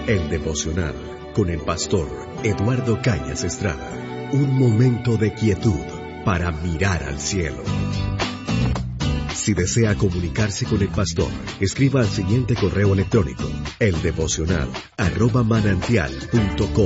El devocional con el pastor Eduardo Cañas Estrada. Un momento de quietud para mirar al cielo. Si desea comunicarse con el pastor, escriba al siguiente correo electrónico: eldevocional@manantial.com.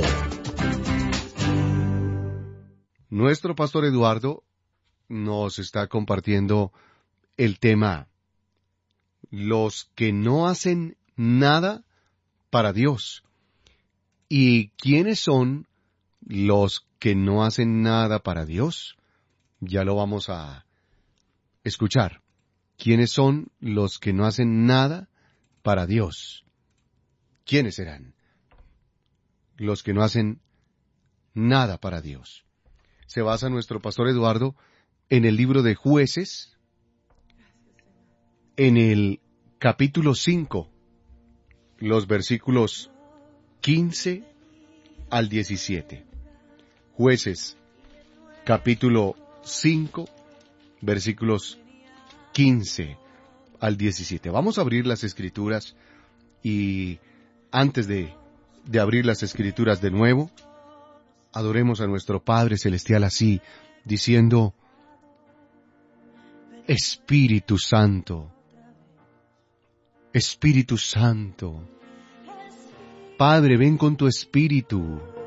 Nuestro pastor Eduardo nos está compartiendo el tema: los que no hacen nada para Dios. ¿Y quiénes son los que no hacen nada para Dios? Ya lo vamos a escuchar. ¿Quiénes son los que no hacen nada para Dios? ¿Quiénes serán los que no hacen nada para Dios? Se basa nuestro pastor Eduardo en el libro de Jueces, en el capítulo 5, los versículos 15 al 17. Jueces, capítulo 5, versículos 15 al 17. Vamos a abrir las Escrituras y antes de abrir las Escrituras de nuevo, adoremos a nuestro Padre Celestial así, diciendo: Espíritu Santo, Espíritu Santo, Padre, ven con tu Espíritu